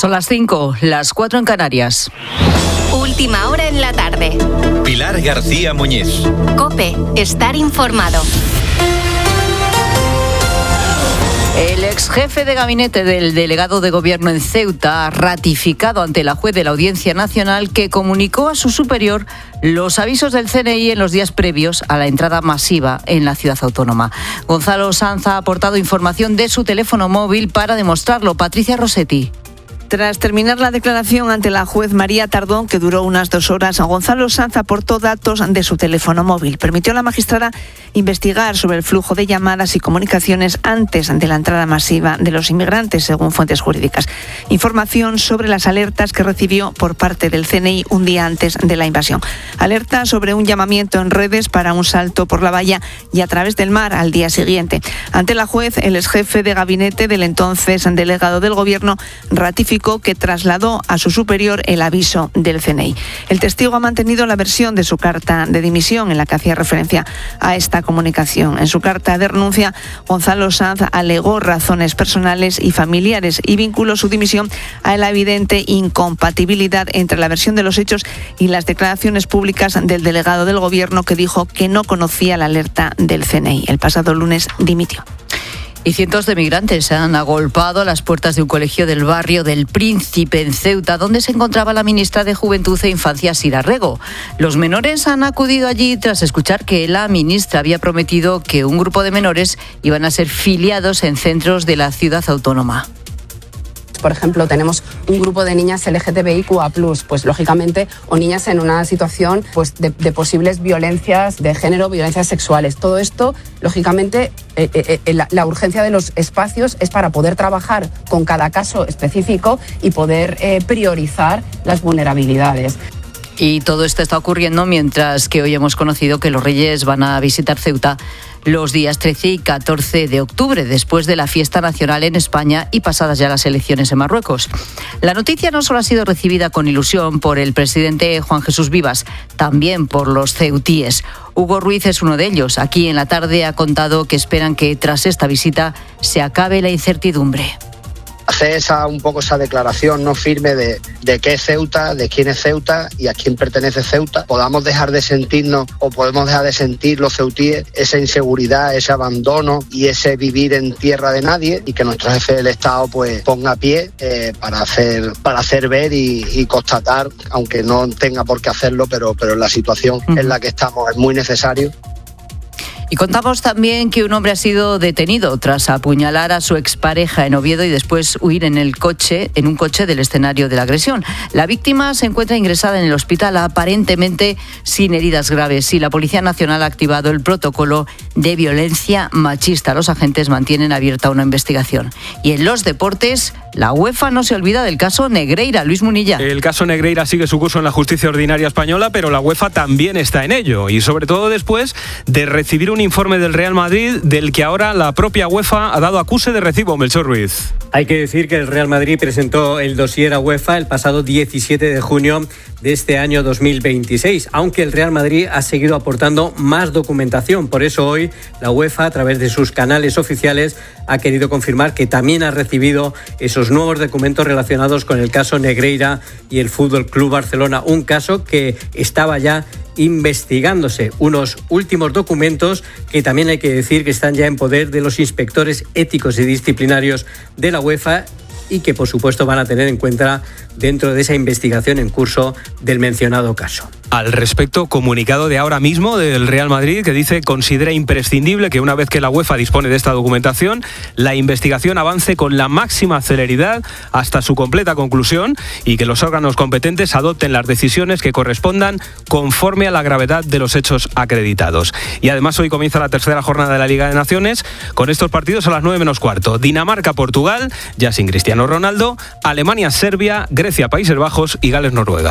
Son las 5, las 4 en Canarias. Última hora en la tarde. Pilar García Muñiz. COPE, estar informado. El ex jefe de gabinete del delegado de gobierno en Ceuta ha ratificado ante la juez de la Audiencia Nacional que comunicó a su superior los avisos del CNI en los días previos a la entrada masiva en la ciudad autónoma. Gonzalo Sanz ha aportado información de su teléfono móvil para demostrarlo. Patricia Rossetti. Tras terminar la declaración ante la juez María Tardón, que duró unas 2 horas, Gonzalo Sanz aportó datos de su teléfono móvil. Permitió a la magistrada investigar sobre el flujo de llamadas y comunicaciones antes de la entrada masiva de los inmigrantes, según fuentes jurídicas. Información sobre las alertas que recibió por parte del CNI un día antes de la invasión. Alerta sobre un llamamiento en redes para un salto por la valla y a través del mar al día siguiente. Ante la juez, el exjefe de gabinete del entonces delegado del gobierno ratificó que trasladó a su superior el aviso del CNI. El testigo ha mantenido la versión de su carta de dimisión en la que hacía referencia a esta comunicación. En su carta de renuncia, Gonzalo Sanz alegó razones personales y familiares y vinculó su dimisión a la evidente incompatibilidad entre la versión de los hechos y las declaraciones públicas del delegado del gobierno, que dijo que no conocía la alerta del CNI. El pasado lunes dimitió. Y cientos de migrantes han agolpado a las puertas de un colegio del barrio del Príncipe en Ceuta, donde se encontraba la ministra de Juventud e Infancia, Sira Rego. Los menores han acudido allí tras escuchar que la ministra había prometido que un grupo de menores iban a ser filiados en centros de la ciudad autónoma. Por ejemplo, tenemos un grupo de niñas LGTBIQA+, pues lógicamente, o niñas en una situación pues de posibles violencias de género, violencias sexuales. Todo esto, lógicamente, la urgencia de los espacios es para poder trabajar con cada caso específico y poder priorizar las vulnerabilidades. Y todo esto está ocurriendo mientras que hoy hemos conocido que los Reyes van a visitar Ceuta los días 13 y 14 de octubre, después de la fiesta nacional en España y pasadas ya las elecciones en Marruecos. La noticia no solo ha sido recibida con ilusión por el presidente Juan Jesús Vivas, también por los ceutíes. Hugo Ruiz es uno de ellos. Aquí en la tarde ha contado que esperan que tras esta visita se acabe la incertidumbre. Hacer un poco esa declaración no firme de qué es Ceuta, de quién es Ceuta y a quién pertenece Ceuta. Podamos dejar de sentirnos o podemos dejar de sentir los ceutíes esa inseguridad, ese abandono y ese vivir en tierra de nadie, y que nuestro jefe del Estado pues ponga pie para hacer ver y constatar, aunque no tenga por qué hacerlo, pero en la situación en la que estamos es muy necesario. Y contamos también que un hombre ha sido detenido tras apuñalar a su expareja en Oviedo y después huir en un coche del escenario de la agresión. La víctima se encuentra ingresada en el hospital aparentemente sin heridas graves y la Policía Nacional ha activado el protocolo de violencia machista. Los agentes mantienen abierta una investigación. Y en los deportes, la UEFA no se olvida del caso Negreira. Luis Munilla. El caso Negreira sigue su curso en la justicia ordinaria española, pero la UEFA también está en ello, y sobre todo después de recibir un informe del Real Madrid del que ahora la propia UEFA ha dado acuse de recibo. Melchor Ruiz. Hay que decir que el Real Madrid presentó el dossier a UEFA el pasado 17 de junio de este año 2026, aunque el Real Madrid ha seguido aportando más documentación. Por eso hoy la UEFA, a través de sus canales oficiales, ha querido confirmar que también ha recibido esos nuevos documentos relacionados con el caso Negreira y el Fútbol Club Barcelona, un caso que estaba ya investigándose. Unos últimos documentos que también hay que decir que están ya en poder de los inspectores éticos y disciplinarios de la UEFA y que por supuesto van a tener en cuenta dentro de esa investigación en curso del mencionado caso. Al respecto, comunicado de ahora mismo del Real Madrid que dice considera imprescindible que una vez que la UEFA dispone de esta documentación, la investigación avance con la máxima celeridad hasta su completa conclusión y que los órganos competentes adopten las decisiones que correspondan conforme a la gravedad de los hechos acreditados. Y además hoy comienza la tercera jornada de la Liga de Naciones con estos partidos a las 9:15. Dinamarca-Portugal, ya sin Cristiano Ronaldo, Alemania-Serbia, Grecia-Países Bajos y Gales-Noruega.